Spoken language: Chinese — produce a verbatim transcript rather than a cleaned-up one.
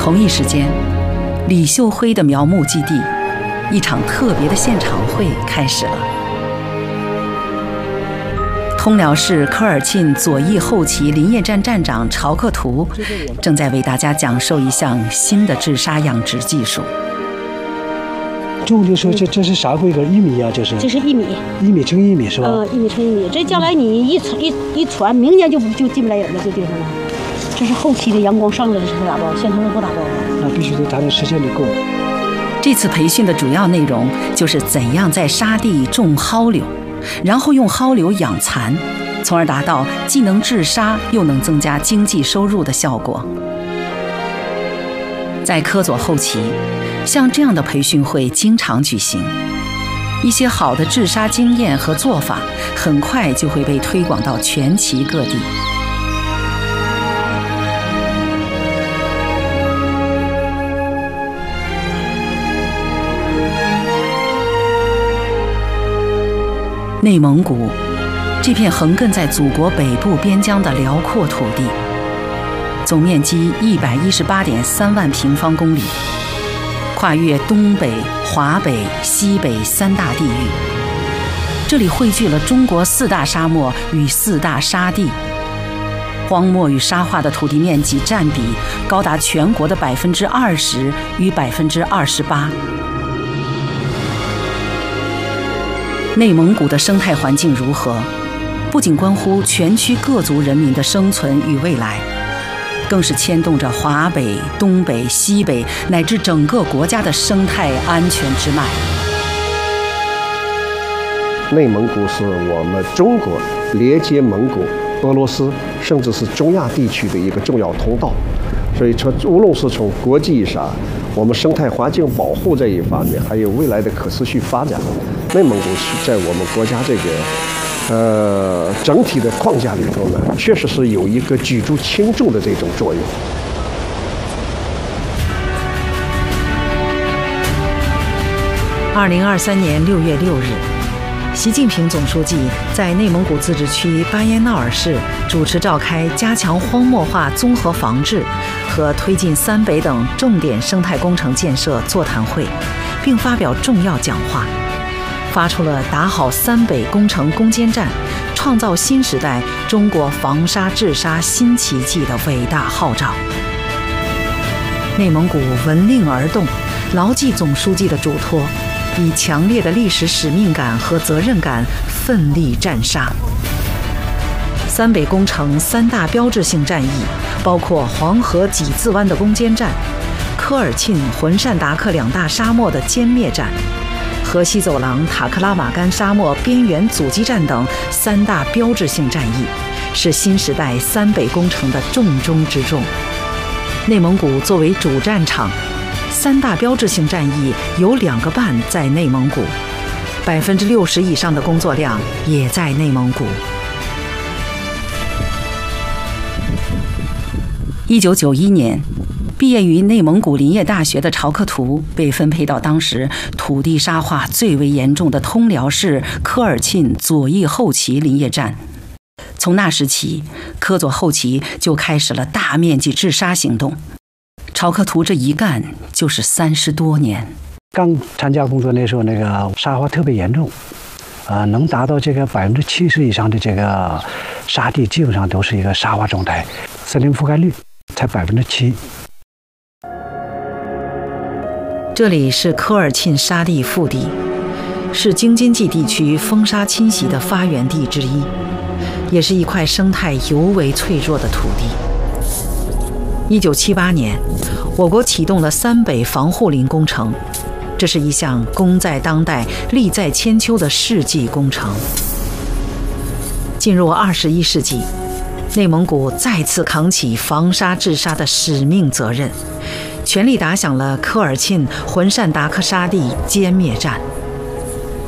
同一时间，李秀辉的苗木基地，一场特别的现场会开始了。通辽市科尔沁左翼后旗林业站站长曹克图正在为大家讲授一项新的治沙养殖技术。 种就说这这是啥规格？一米啊，这是？ 这是一米， 一米乘一米是吧？ 呃，一米乘一米，这将来你一传一一传，明年就就进不来人了，就顶上了。这是后期的阳光上来的时候打包，现成的不打包。 那必须得咱的时间得够。 这次培训的主要内容就是怎样在沙地种蒿柳，然后用蒿柳养蚕，从而达到既能治沙又能增加经济收入的效果。在科左后旗，像这样的培训会经常举行，一些好的治沙经验和做法很快就会被推广到全旗各地。内蒙古这片横亘在祖国北部边疆的辽阔土地，总面积一百一十八点三万平方公里，跨越东北、华北、西北三大地域。这里汇聚了中国四大沙漠与四大沙地，荒漠与沙化的土地面积占比高达全国的百分之二十与百分之二十八。内蒙古的生态环境如何，不仅关乎全区各族人民的生存与未来，更是牵动着华北、东北、西北乃至整个国家的生态安全之脉。 内蒙古是我们中国连接蒙古、俄罗斯，甚至是中亚地区的一个重要通道。所以从无论是从国际上，我们生态环境保护这一方面，还有未来的可持续发展，内蒙古是在我们国家这个呃整体的框架里头呢，确实是有一个举足轻重的这种作用。 二零二三年六月六日，习近平总书记在内蒙古自治区巴彦淖尔市主持召开加强荒漠化综合防治和推进三北等重点生态工程建设座谈会，并发表重要讲话，发出了打好三北工程攻坚战，创造新时代中国防沙治沙新奇迹的伟大号召。内蒙古闻令而动，牢记总书记的嘱托，以强烈的历史使命感和责任感奋力战沙。三北工程三大标志性战役包括黄河几字湾的攻坚战、科尔沁、浑善达克两大沙漠的歼灭战、河西走廊塔克拉玛干沙漠边缘阻击战等三大标志性战役，是新时代三北工程的重中之重。内蒙古作为主战场，三大标志性战役有两个半在内蒙古，百分之六十以上的工作量也在内蒙古。一九九一年，毕业于内蒙古林业大学的曹克图被分配到当时土地沙化最为严重的通辽市科尔沁左翼后旗林业站。从那时起，科左后旗就开始了大面积治沙行动。曹克图这一干就是三十多年。 刚参加工作那时候，那个沙化特别严重，呃，能达到这个百分之七十以上的这个沙地基本上都是一个沙化状态，森林覆盖率才百分之七。 这里是科尔沁沙地腹地，是京津冀地区风沙侵袭的发源地之一，也是一块生态尤为脆弱的土地。一九七八年，我国启动了三北防护林工程，这是一项功在当代、利在千秋的世纪工程。进入二十一世纪，内蒙古再次扛起防沙治沙的使命责任，全力打响了科尔沁、浑善达克沙地歼灭战。